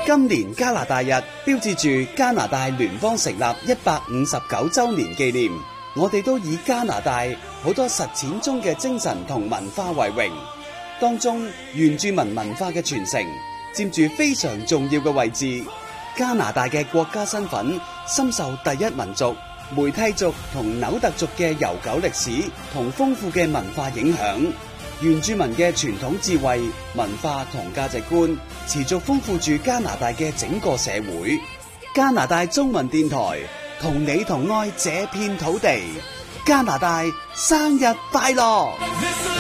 今年加拿大日標誌住加拿大聯邦成立159週年紀念，我哋都以加拿大好多實踐中嘅精神同文化為榮，當中原住民文化嘅傳承佔住非常重要嘅位置。加拿大嘅國家身份深受第一民族、梅蒂族同紐特族嘅悠久歷史同豐富嘅文化影響，原住民嘅傳統智慧、文化同價值觀持續豐富住加拿大嘅整個社會。加拿大中文電台同你同愛這片土地，加拿大生日快樂！